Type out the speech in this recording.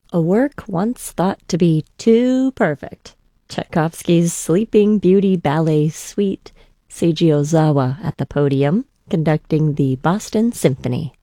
A work once thought to be too perfect. Tchaikovsky's Sleeping Beauty Ballet Suite, Seiji Ozawa at the podium, conducting the Boston Symphony.